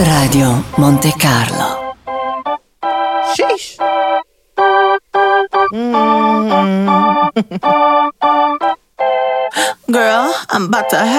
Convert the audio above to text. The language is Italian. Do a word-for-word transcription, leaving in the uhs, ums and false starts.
Radio Monte Carlo. Sheesh. Mm. Girl, I'm about to have